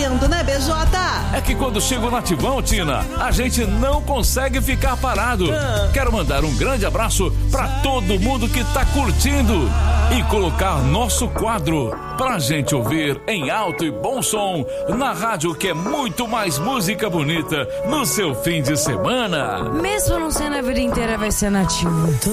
ouvindo, né, BJ? É que quando chega o Nativão, Tina, a gente não consegue ficar parado. Quero mandar um grande abraço pra todo mundo que tá curtindo e colocar nosso quadro pra gente ouvir em alto e bom som na rádio, que é muito mais música bonita no seu fim de semana. Mesmo não sendo a vida inteira, vai ser Nativo.